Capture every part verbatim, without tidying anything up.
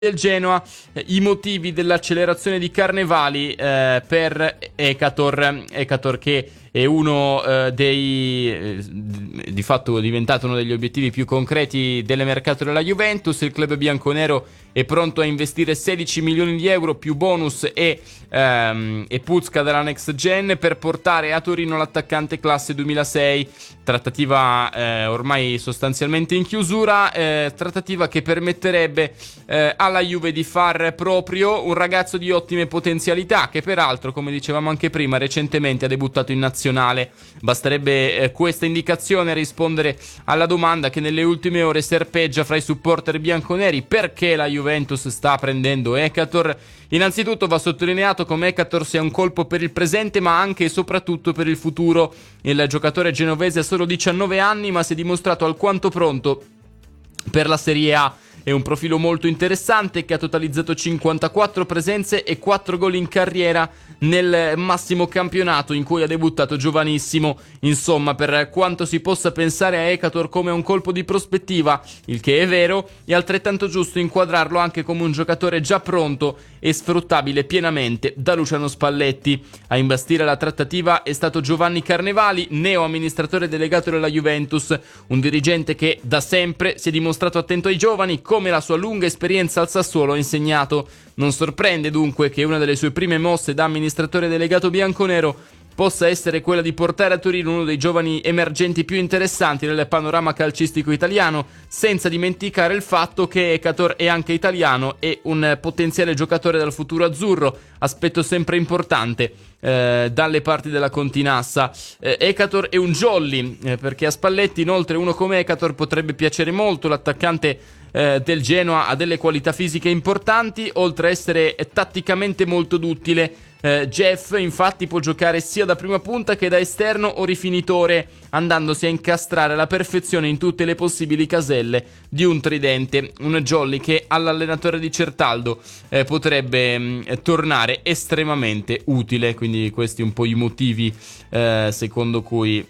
del Genoa, eh, i motivi dell'accelerazione di Carnevali eh, per Ekator, Ekator che è uno eh, dei eh, di fatto è diventato uno degli obiettivi più concreti del mercato della Juventus. Il club bianconero è pronto a investire sedici milioni di euro più bonus e, ehm, e Puzka dalla Next Gen per portare a Torino l'attaccante classe duemilasei. Trattativa eh, ormai sostanzialmente in chiusura, eh, trattativa che permetterebbe eh, alla Juve di far proprio un ragazzo di ottime potenzialità, che peraltro, come dicevamo anche prima, recentemente ha debuttato in nazionale. Basterebbe eh, questa indicazione a rispondere alla domanda che nelle ultime ore serpeggia fra i supporter bianconeri: perché la Juventus sta prendendo Ekator? Innanzitutto va sottolineato come Ekator sia un colpo per il presente, ma anche e soprattutto per il futuro. Il giocatore genovese ha solo diciannove anni, ma si è dimostrato alquanto pronto per la Serie A. È un profilo molto interessante che ha totalizzato cinquantaquattro presenze e quattro gol in carriera nel massimo campionato in cui ha debuttato giovanissimo. Insomma, per quanto si possa pensare a Ekator come un colpo di prospettiva, il che è vero, è altrettanto giusto inquadrarlo anche come un giocatore già pronto e sfruttabile pienamente da Luciano Spalletti. A imbastire la trattativa è stato Giovanni Carnevali, neo amministratore delegato della Juventus, un dirigente che da sempre si è dimostrato attento ai giovani, come la sua lunga esperienza al Sassuolo ha insegnato. Non sorprende dunque che una delle sue prime mosse da amministratore delegato bianconero possa essere quella di portare a Torino uno dei giovani emergenti più interessanti nel panorama calcistico italiano, senza dimenticare il fatto che Ekator è anche italiano e un potenziale giocatore dal futuro azzurro, aspetto sempre importante eh, dalle parti della Continassa. eh, Ekator è un jolly, eh, perché a Spalletti inoltre uno come Ekator potrebbe piacere molto. L'attaccante eh, del Genoa ha delle qualità fisiche importanti, oltre a essere tatticamente molto duttile. Uh, Jeff infatti può giocare sia da prima punta che da esterno o rifinitore, andandosi a incastrare alla perfezione in tutte le possibili caselle di un tridente. Un jolly che all'allenatore di Certaldo eh, potrebbe mh, tornare estremamente utile. Quindi questi un po' i motivi eh, secondo cui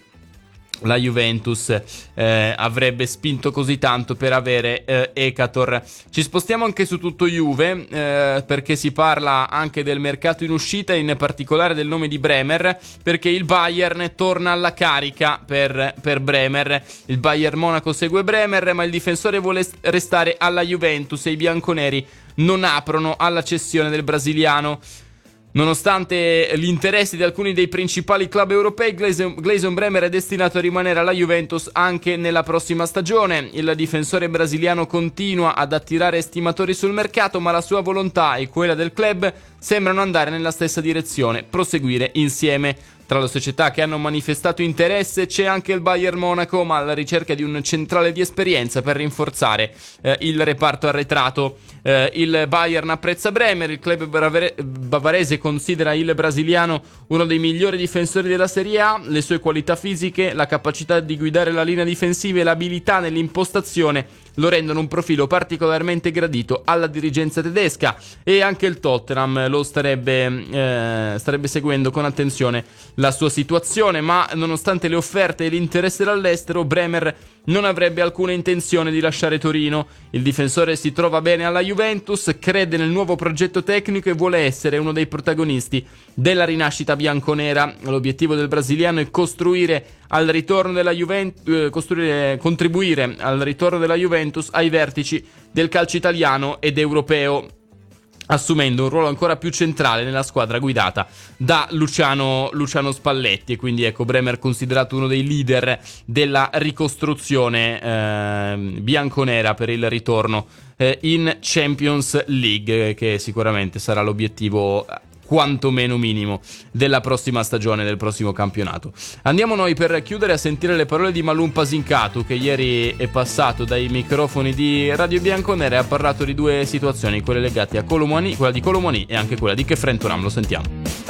la Juventus eh, avrebbe spinto così tanto per avere eh, Ekator. Ci spostiamo anche su tutto Juve, eh, perché si parla anche del mercato in uscita, in particolare del nome di Bremer, perché il Bayern torna alla carica per, per Bremer. Il Bayern Monaco segue Bremer, ma il difensore vuole restare alla Juventus e i bianconeri non aprono alla cessione del brasiliano. Nonostante gli interessi di alcuni dei principali club europei, Gleison, Gleison Bremer è destinato a rimanere alla Juventus anche nella prossima stagione. Il difensore brasiliano continua ad attirare estimatori sul mercato, ma la sua volontà e quella del club sembrano andare nella stessa direzione: proseguire insieme. Tra le società che hanno manifestato interesse c'è anche il Bayern Monaco, ma alla ricerca di un centrale di esperienza per rinforzare eh, il reparto arretrato. Eh, il Bayern apprezza Bremer, il club bavare- bavarese considera il brasiliano uno dei migliori difensori della Serie A. Le sue qualità fisiche, la capacità di guidare la linea difensiva e l'abilità nell'impostazione lo rendono un profilo particolarmente gradito alla dirigenza tedesca, e anche il Tottenham lo starebbe, eh, starebbe seguendo con attenzione la sua situazione. Ma nonostante le offerte e l'interesse dall'estero, Bremer non avrebbe alcuna intenzione di lasciare Torino. Il difensore si trova bene alla Juventus, crede nel nuovo progetto tecnico e vuole essere uno dei protagonisti della rinascita bianconera. L'obiettivo del brasiliano è costruire al ritorno della Juventus, eh, costruire, contribuire al ritorno della Juventus ai vertici del calcio italiano ed europeo, assumendo un ruolo ancora più centrale nella squadra guidata da Luciano, Luciano Spalletti. E quindi ecco, Bremer considerato uno dei leader della ricostruzione eh, bianconera per il ritorno eh, in Champions League, che sicuramente sarà l'obiettivo quantomeno minimo della prossima stagione, del prossimo campionato. Andiamo noi per chiudere a sentire le parole di Malum Pasincatu, che ieri è passato dai microfoni di Radio Bianconera e ha parlato di due situazioni, quelle legate a Colomani, quella di Colomani e anche quella di Kefren Turam. Lo sentiamo.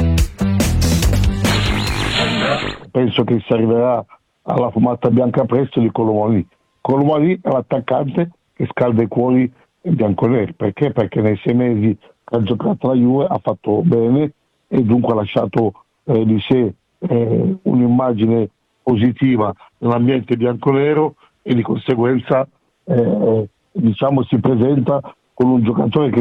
Penso che si arriverà alla fumata bianca presto di Colomani. Colomani è l'attaccante che scalda i cuori bianconeri. Perché? Perché nei sei mesi ha giocato la Juve, ha fatto bene e dunque ha lasciato eh, di sé eh, un'immagine positiva nell'ambiente bianconero, e di conseguenza eh, diciamo si presenta con un giocatore che